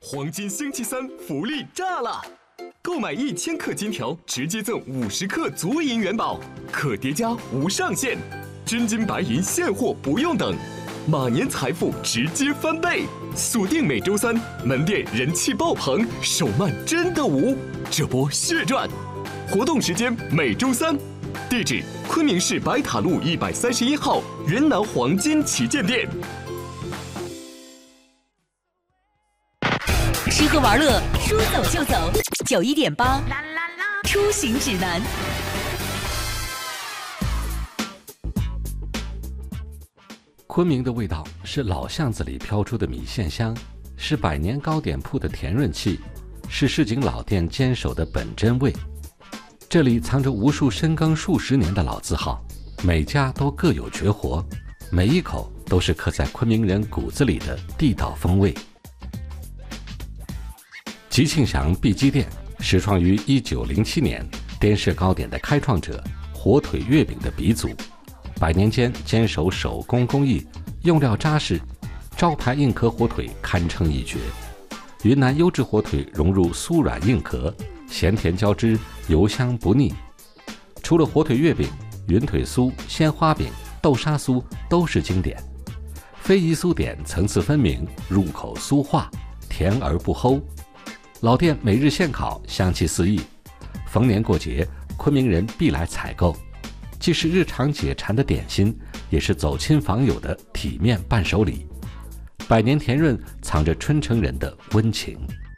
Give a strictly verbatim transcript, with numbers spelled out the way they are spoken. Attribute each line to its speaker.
Speaker 1: 黄金星期三福利炸了！购买一千克金条，直接赠五十克足银元宝，可叠加无上限，真金白银现货不用等，马年财富直接翻倍！锁定每周三，门店人气爆棚，手慢真的无，这波血赚！活动时间每周三，地址昆明市白塔路一百三十一号云南黄金旗舰店。
Speaker 2: 吃喝玩乐，说走就走。九一点八，出行指南。
Speaker 3: 昆明的味道是老巷子里飘出的米线香，是百年糕点铺的甜润气，是市井老店坚守的本真味。这里藏着无数深耕数十年的老字号，每家都各有绝活，每一口都是刻在昆明人骨子里的地道风味。吉庆祥碧鸡店始创于一九零七年，滇式糕点的开创者，火腿月饼的鼻祖，百年间坚守手工工艺，用料扎实，招牌硬壳火腿堪称一绝。云南优质火腿融入酥软硬壳，咸甜交织，油香不腻。除了火腿月饼，云腿酥、鲜花饼、豆沙酥都是经典。非遗酥点层次分明，入口酥化，甜而不齁。老店每日现烤，香气四溢。逢年过节，昆明人必来采购，既是日常解馋的点心，也是走亲访友的体面伴手礼。百年甜润藏着春城人的温情。